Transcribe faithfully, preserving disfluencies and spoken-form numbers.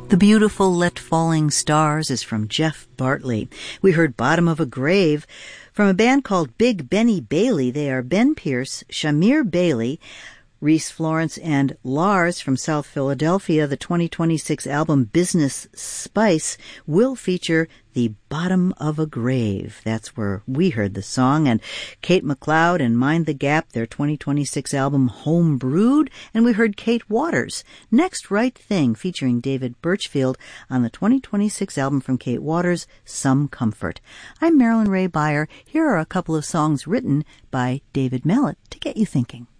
The beautiful Let Falling Stars is from Jeff Bartley. We heard Bottom of a Grave from a band called Big Benny Bailey. They are Ben Pierce, Shamir Bailey, Reese Florence, and Lars from South Philadelphia. The twenty twenty-six album Business Spice will feature The Bottom of a Grave. That's where we heard the song. And Kate McLeod and Mind the Gap, their twenty twenty-six album Home Brewed. And we heard Kate Waters, Next Right Thing, featuring David Birchfield on the twenty twenty-six album from Kate Waters, Some Comfort. I'm Marilyn Ray Beyer. Here are a couple of songs written by David Mallet to get you thinking.